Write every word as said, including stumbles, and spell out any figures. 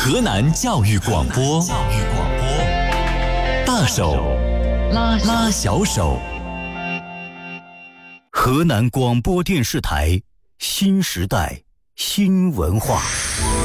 河南教育广播，教育广播，大手拉拉小手。河南广播电视台新时代新文化。